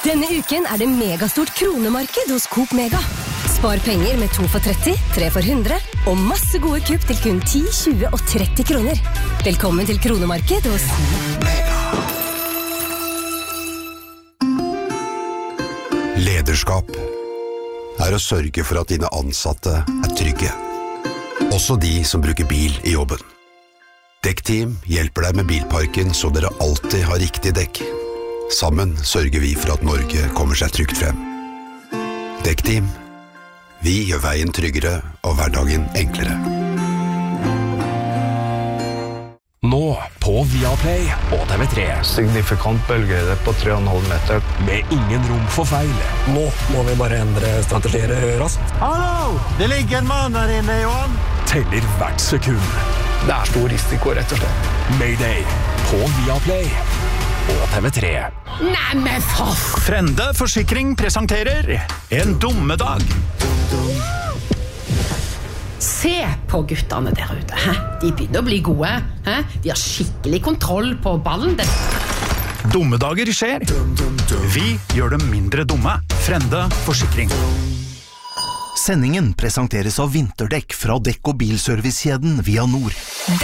Denne uken det megastort kronemarked hos Coop Mega. Spar penger med 2 for 30, 3 for 100 og masse gode kupp til kun 10, 20 og 30 kroner. Velkommen til kronemarked hos Coop Mega. Lederskap å sørge for at dine ansatte trygge. Også de som bruker bil i jobben. Dekkteam hjelper deg med bilparken så dere alltid har riktig dekk. Sammen sørger vi for at Norge kommer seg trygt frem. Dekkteam. Vi gjør veien tryggere og hverdagen enklere. Nå på Viaplay og TV3. Signifikant bølgehøyde på 3,5 meter. Med ingen rom for feil. Nå må vi bare endre strategier raskt. Hallo! Det ligger en mann der inne, Johan. Teller hvert sekund. Det stor risiko, rett og slett. Mayday på Viaplay og TV3. Nei, men for... Frende Forsikring presenterer En dummedag. Se på guttene der ute. De begynner å bli gode. De har skikkelig kontroll på ballen. Dummedager skjer. Vi gjør dem mindre dumme. Frende Forsikring. Sendingen presenteres av vinterdekk fra dekk- og bilservicekjeden Via Nord.